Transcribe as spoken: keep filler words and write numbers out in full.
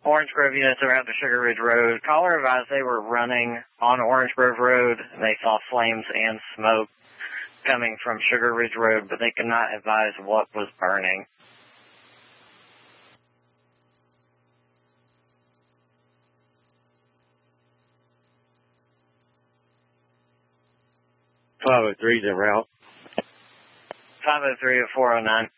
Orange Grove units around the Sugar Ridge Road. Caller advised they were running on Orange Grove Road. They saw flames and smoke coming from Sugar Ridge Road, but they could not advise what was burning. five oh three's en route. five oh three to four oh nine.